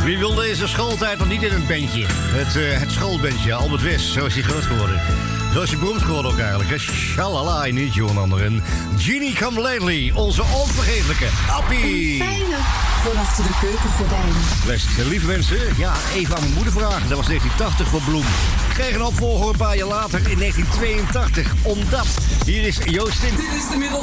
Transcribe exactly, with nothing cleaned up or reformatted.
Wie wil deze schooltijd nog niet in een bandje? Het, uh, het schoolbandje, Albert West, zo is hij groot geworden. Zo is hij beroemd geworden ook eigenlijk. Hè? Shalala, niet Johan anderen. Genie Come Lately, onze onvergetelijke Appie. Fijne van achter de keukengordijnen. Best, lieve mensen, ja, even aan mijn moeder vragen. Dat was negentien tachtig voor Bloem. Kreeg een opvolger een paar jaar later in negentien tweeëntachtig. Omdat, hier is Joost Tint. Dit is de middel.